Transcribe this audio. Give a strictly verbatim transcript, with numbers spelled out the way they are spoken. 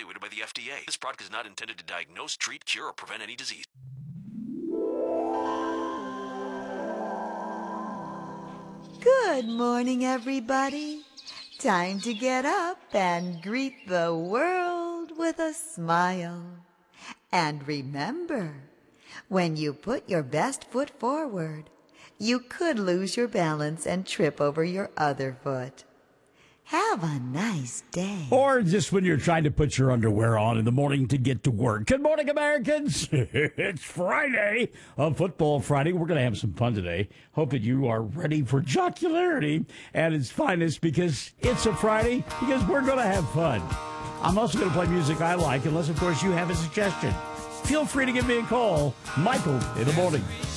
evaluated by the F D A. This product is not intended to diagnose, treat, cure, or prevent any disease. Good morning, everybody. Time to get up and greet the world with a smile. And remember, when you put your best foot forward, you could lose your balance and trip over your other foot. Have a nice day. Or just when you're trying to put your underwear on in the morning to get to work. Good morning, Americans. It's Friday, a Football Friday. We're going to have some fun today. Hope that you are ready for jocularity at its finest, because it's a Friday, because we're going to have fun. I'm also going to play music I like, unless, of course, you have a suggestion. Feel free to give me a call. Michael in the morning.